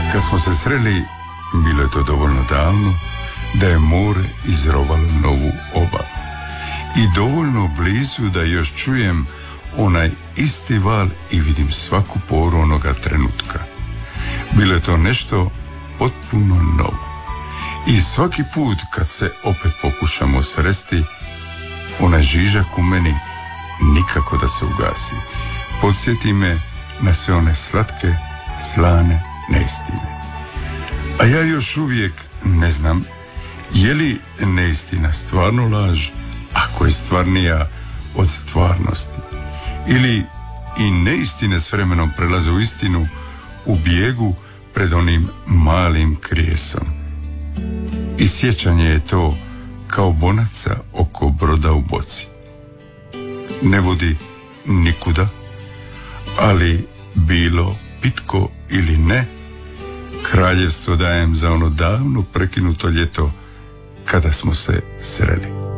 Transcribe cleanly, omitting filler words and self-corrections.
Kad smo se sreli, bilo je to dovoljno davno da je more izrovalo novu obalu i dovoljno blizu da još čujem onaj isti val i vidim svaku poru onoga trenutka. Bilo je to nešto potpuno novo i svaki put kad se opet pokušamo sresti, onaj žižak u meni nikako da se ugasi. Podsjeti me na sve one slatke, slane neistine. A ja još uvijek ne znam je li neistina stvarno laž ako je stvarnija od stvarnosti, ili i neistine s vremenom prelaze u istinu u bijegu pred onim malim krijesom. I sjećanje je to kao bonaca oko broda u boci. Ne vodi nikuda, ali bilo pitko ili ne, kraljevstvo dajem za ono davno prekinuto ljeto kada smo se sreli.